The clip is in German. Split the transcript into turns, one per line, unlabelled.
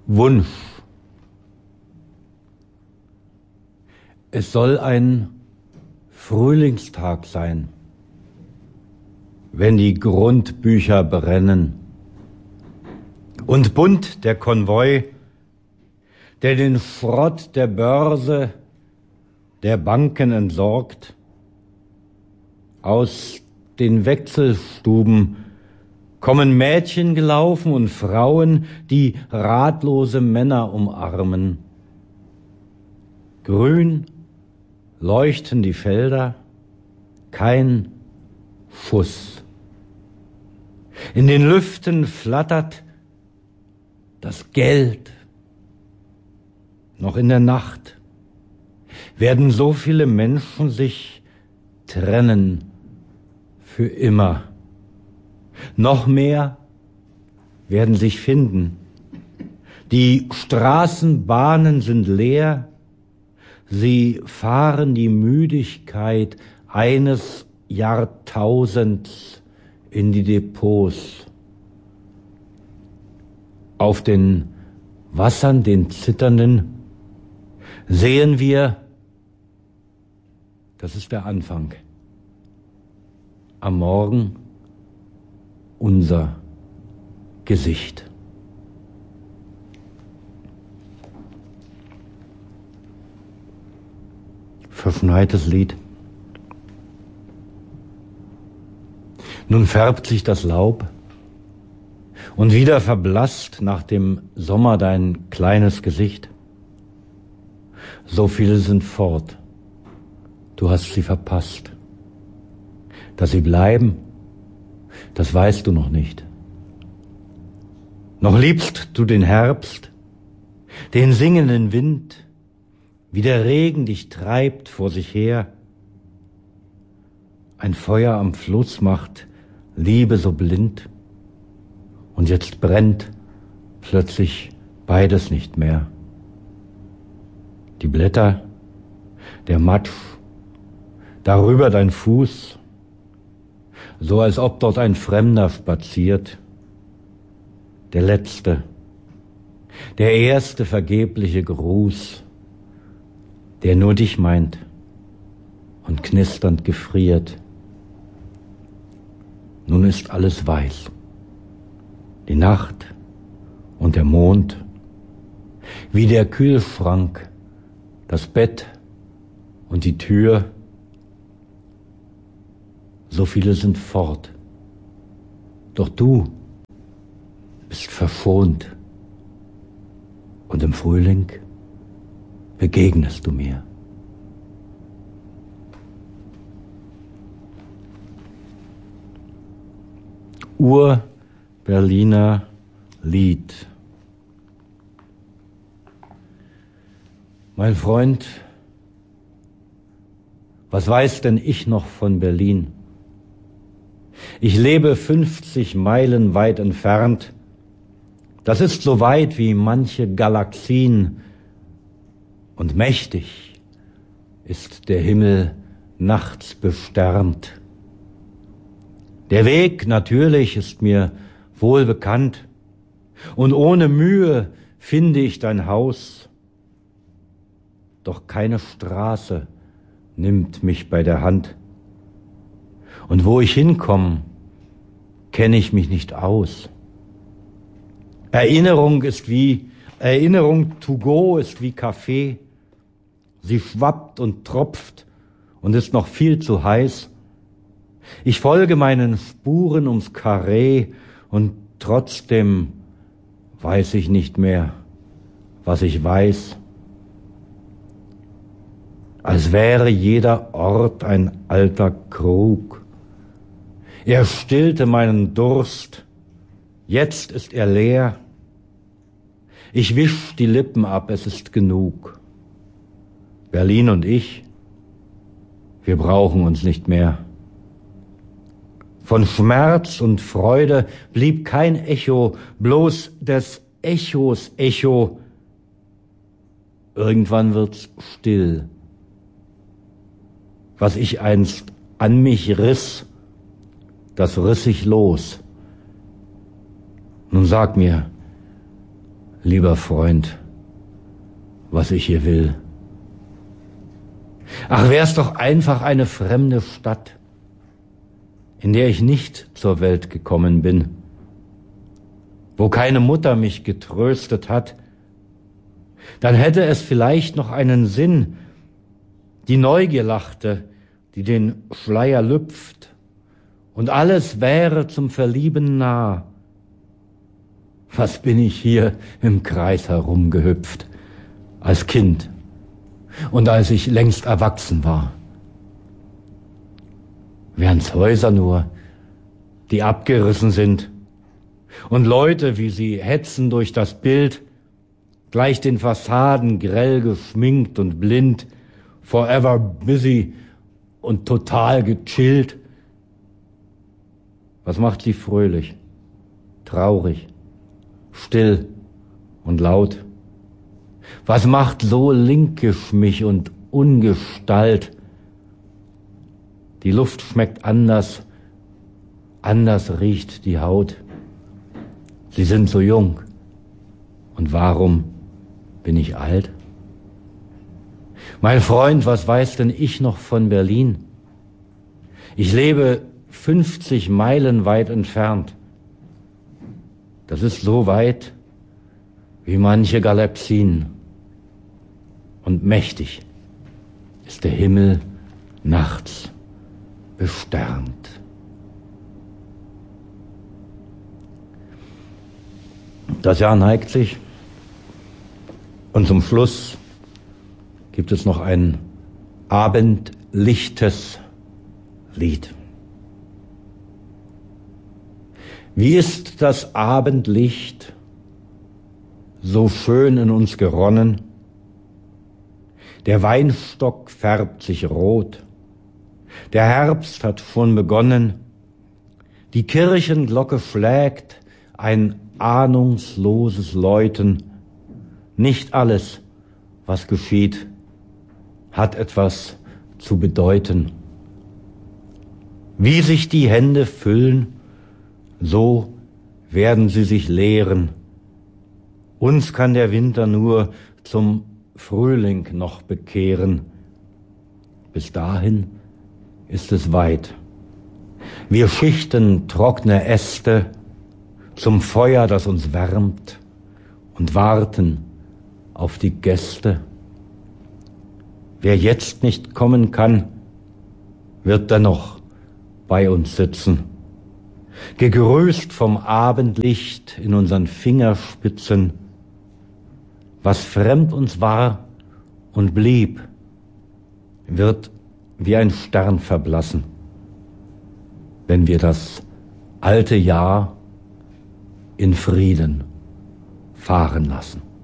Wunsch. Es soll ein Frühlingstag sein, wenn die Grundbücher brennen und bunt der Konvoi, der den Schrott der Börse, der Banken entsorgt, aus den Wechselstuben kommen Mädchen gelaufen und Frauen, die ratlose Männer umarmen. Grün leuchten die Felder, kein Schuss. In den Lüften flattert das Geld. Noch in der Nacht werden so viele Menschen sich trennen für immer. Noch mehr werden sich finden. Die Straßenbahnen sind leer. Sie fahren die Müdigkeit eines Jahrtausends in die Depots. Auf den Wassern, den zitternden, sehen wir, das ist der Anfang. Am Morgen unser Gesicht. Verschneites Lied. Nun färbt sich das Laub und wieder verblasst nach dem Sommer dein kleines Gesicht. So viele sind fort, du hast sie verpasst. Dass sie bleiben, das weißt du noch nicht. Noch liebst du den Herbst, den singenden Wind, wie der Regen dich treibt vor sich her. Ein Feuer am Fluss macht Liebe so blind, und jetzt brennt plötzlich beides nicht mehr. Die Blätter, der Matsch, darüber dein Fuß, so als ob dort ein Fremder spaziert. Der letzte, der erste vergebliche Gruß, der nur dich meint und knisternd gefriert. Nun ist alles weiß. Die Nacht und der Mond, wie der Kühlschrank, das Bett und die Tür. So viele sind fort. Doch du bist verschont. Und im Frühling begegnest du mir. Ur-Berliner Lied. Mein Freund, was weiß denn ich noch von Berlin? Ich lebe 50 Meilen weit entfernt. Das ist so weit wie manche Galaxien. Und mächtig ist der Himmel nachts besternt. Der Weg natürlich ist mir wohl bekannt. Und ohne Mühe finde ich dein Haus. Doch keine Straße nimmt mich bei der Hand. Und wo ich hinkomme, kenne ich mich nicht aus. Erinnerung to go ist wie Kaffee. Sie schwappt und tropft und ist noch viel zu heiß. Ich folge meinen Spuren ums Karree und trotzdem weiß ich nicht mehr, was ich weiß. Als wäre jeder Ort ein alter Krug. Er stillte meinen Durst, jetzt ist er leer. Ich wisch die Lippen ab, es ist genug. Berlin und ich, wir brauchen uns nicht mehr. Von Schmerz und Freude blieb kein Echo, bloß des Echos Echo. Irgendwann wird's still. Was ich einst an mich riss, das riss ich los. Nun sag mir, lieber Freund, was ich hier will. Ach, wär's doch einfach eine fremde Stadt, in der ich nicht zur Welt gekommen bin, wo keine Mutter mich getröstet hat, dann hätte es vielleicht noch einen Sinn, die Neugier lachte, die den Schleier lüpft, und alles wäre zum Verlieben nah. Was bin ich hier im Kreis herumgehüpft, als Kind und als ich längst erwachsen war. Wären's Häuser nur, die abgerissen sind, und Leute, wie sie hetzen durch das Bild, gleich den Fassaden grell geschminkt und blind, forever busy und total gechillt. Was macht sie fröhlich, traurig, still und laut? Was macht so linkisch mich und ungestalt? Die Luft schmeckt anders, anders riecht die Haut. Sie sind so jung. Und warum bin ich alt? Mein Freund, was weiß denn ich noch von Berlin? Ich lebe 50 Meilen weit entfernt. Das ist so weit wie manche Galaxien. Und mächtig ist der Himmel nachts besternt. Das Jahr neigt sich und zum Schluss gibt es noch ein abendlichtes Lied. Wie ist das Abendlicht so schön in uns geronnen? Der Weinstock färbt sich rot, der Herbst hat schon begonnen, die Kirchenglocke schlägt ein ahnungsloses Läuten. Nicht alles, was geschieht, hat etwas zu bedeuten. Wie sich die Hände füllen, so werden sie sich leeren. Uns kann der Winter nur zum Frühling noch bekehren. Bis dahin ist es weit. Wir schichten trockene Äste zum Feuer, das uns wärmt, und warten auf die Gäste. Wer jetzt nicht kommen kann, wird dennoch bei uns sitzen, gegrüßt vom Abendlicht in unseren Fingerspitzen. Was fremd uns war und blieb, wird wie ein Stern verblassen, wenn wir das alte Jahr in Frieden fahren lassen.